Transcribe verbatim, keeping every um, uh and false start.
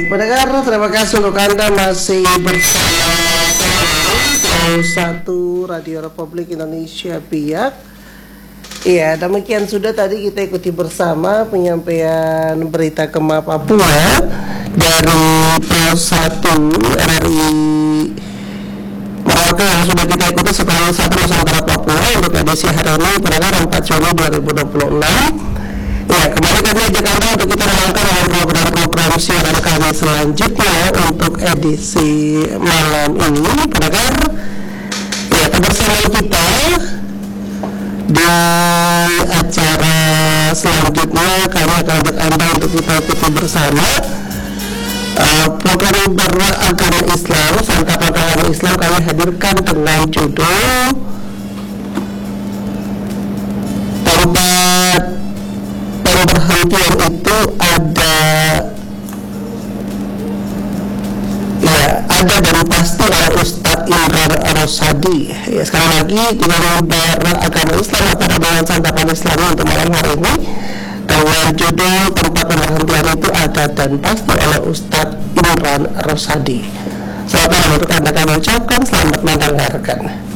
pendengar, terima kasih untuk Anda masih bersama satu Radio Republik Indonesia Biak. Iya, demikian sudah tadi kita ikuti bersama penyampaian berita Gema Papua dari Pos satu R R I Merauke yang sudah kita ikuti setelah satu Nusantara Papua untuk edisi hari ini pendengar empat Juli dua ribu dua puluh enam. Ya, kembali kami ajak Anda untuk kita menonton program-program siaran kami selanjutnya untuk edisi malam ini, pendengar. Ya, kebersamaan kita di acara selanjutnya kami akan ajak Anda untuk kita ikuti bersama uh, program beragama Islam, santapan agama Islam kami hadirkan dengan judul tempat perhentian itu ada ya ada dan pasti oleh Ustadz Imran Rosadi. Ya, sekali lagi kita beragama Islam pada dengan santapan Islam untuk malam hari ini dengan judul tempat perhentian itu ada dan pasti oleh Ustadz Imran Rosadi. Selamat malam untuk Anda kami ucapkan, selamat mendengarkan.